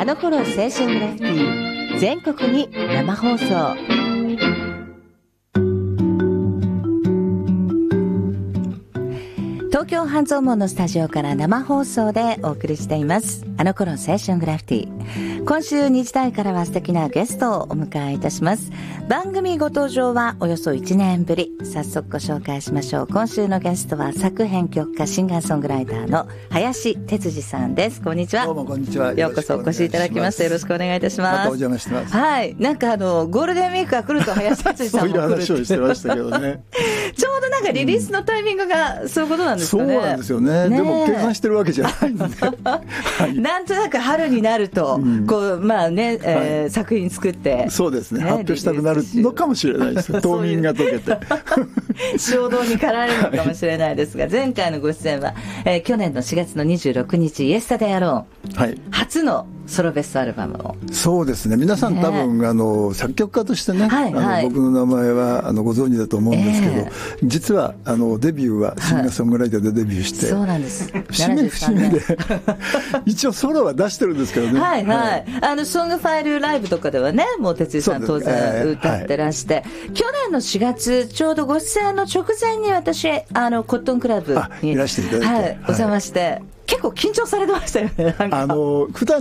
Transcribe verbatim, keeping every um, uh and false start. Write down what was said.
あの頃青春グラフィティ全国に生放送。東京半蔵門のスタジオから生放送でお送りしています。あの頃青春グラフィティ。今週にじ台からは素敵なゲストをお迎えいたします。番組ご登場はおよそいちねんぶり。早速ご紹介しましょう。今週のゲストは作編曲家シンガーソングライターの林哲司さんです。こんにちは。 どうもこんにちは。 ようこそお越しいただきましてよろしくお願いいたします。 またお邪魔してます。 はい。なんかあのゴールデンウィークが来ると林哲司さんも来るそういう話をしてましたけどね。 ちょうどなんかリリースのタイミングがそういうことなんですかね。 そうなんですよね。ねでも計算してるわけじゃないんで、はい、 なんとなく春になると、うん、こうまあね、えーはい、作品作ってそうですね、ね、発表したくなるのかもしれないです。冬眠が解けて衝動に駆られるのかもしれないですが、はい、前回のご出演は、えー、去年のしがつのにじゅうろくにちイエスタデイアローン、はい、初のソロベストアルバムを。 そうですね、皆さん多分、ね、あの作曲家としてね、はいはい、あの僕の名前はあのご存知だと思うんですけど、えー、実はあのデビューはシンガーソングライターでデビューして、はい、 そうなんです。 節目節目で一応ソロは出してるんですけどね。 はいはい、はい、あのソングファイルライブとかではね、もう哲司さん当然歌ってらして、えーはい、去年のしがつちょうどご出演の直前に私あのコットンクラブにいらしていただいて、 はい、お邪魔して、はい、結構緊張されてましたよね。なんかあの普段